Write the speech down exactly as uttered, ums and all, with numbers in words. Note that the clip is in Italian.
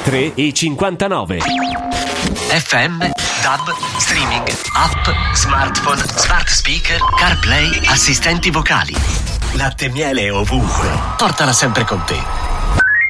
tre e cinquantanove. F M, D A B, streaming, app, smartphone, smart speaker, CarPlay, assistenti vocali. Latte e miele ovunque. Portala sempre con te.